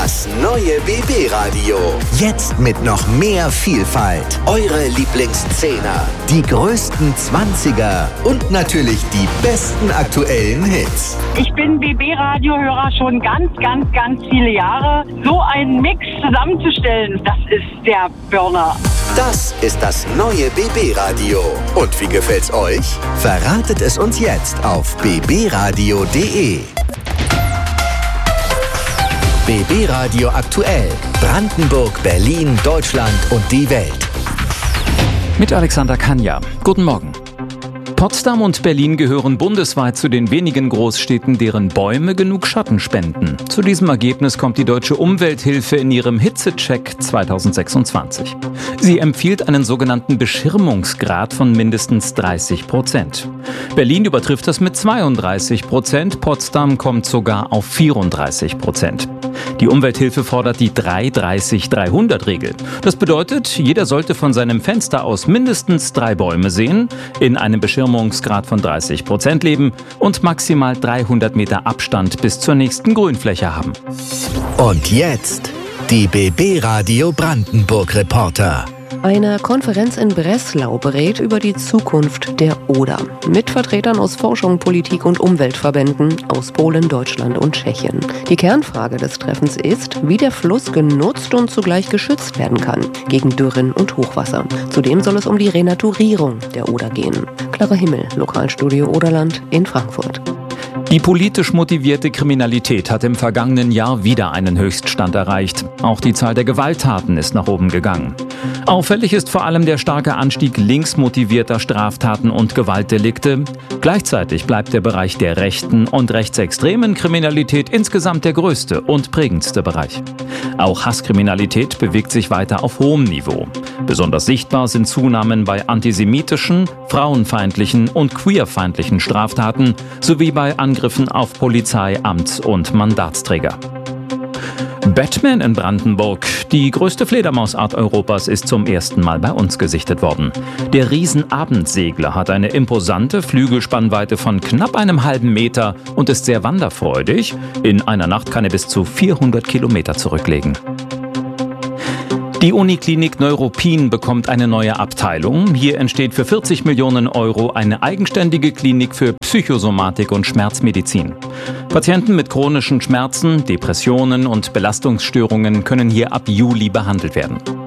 Das neue BB-Radio. Jetzt mit noch mehr Vielfalt. Eure Lieblingszehner, die größten 20er und natürlich die besten aktuellen Hits. Ich bin BB-Radio-Hörer schon ganz viele Jahre. So einen Mix zusammenzustellen, das ist der Burner. Das ist das neue BB-Radio. Und wie gefällt's euch? Verratet es uns jetzt auf bbradio.de. BB Radio aktuell. Brandenburg, Berlin, Deutschland und die Welt. Mit Alexander Kanja. Guten Morgen. Potsdam und Berlin gehören bundesweit zu den wenigen Großstädten, deren Bäume genug Schatten spenden. Zu diesem Ergebnis kommt die Deutsche Umwelthilfe in ihrem Hitzecheck 2026. Sie empfiehlt einen sogenannten Beschirmungsgrad von mindestens 30%. Berlin übertrifft das mit 32%, Potsdam kommt sogar auf 34%. Die Umwelthilfe fordert die 3-30-300-Regel. Das bedeutet, jeder sollte von seinem Fenster aus mindestens 3 Bäume sehen, in einem Beschirmungsgrad von 30% leben und maximal 300 Meter Abstand bis zur nächsten Grünfläche haben. Und jetzt die BB Radio Brandenburg Reporter. Eine Konferenz in Breslau berät über die Zukunft der Oder. Mit Vertretern aus Forschung, Politik und Umweltverbänden aus Polen, Deutschland und Tschechien. Die Kernfrage des Treffens ist, wie der Fluss genutzt und zugleich geschützt werden kann gegen Dürren und Hochwasser. Zudem soll es um die Renaturierung der Oder gehen. Clara Himmel, Lokalstudio Oderland in Frankfurt. Die politisch motivierte Kriminalität hat im vergangenen Jahr wieder einen Höchststand erreicht. Auch die Zahl der Gewalttaten ist nach oben gegangen. Auffällig ist vor allem der starke Anstieg linksmotivierter Straftaten und Gewaltdelikte. Gleichzeitig bleibt der Bereich der rechten und rechtsextremen Kriminalität insgesamt der größte und prägendste Bereich. Auch Hasskriminalität bewegt sich weiter auf hohem Niveau. Besonders sichtbar sind Zunahmen bei antisemitischen, frauenfeindlichen und queerfeindlichen Straftaten sowie bei Angriffen auf Polizei, Amts- und Mandatsträger. Batman in Brandenburg, die größte Fledermausart Europas, ist zum ersten Mal bei uns gesichtet worden. Der Riesenabendsegler hat eine imposante Flügelspannweite von knapp einem halben Meter und ist sehr wanderfreudig. In einer Nacht kann er bis zu 400 Kilometer zurücklegen. Die Uniklinik Neuruppin bekommt eine neue Abteilung. Hier entsteht für 40 Millionen Euro eine eigenständige Klinik für Psychosomatik und Schmerzmedizin. Patienten mit chronischen Schmerzen, Depressionen und Belastungsstörungen können hier ab Juli behandelt werden.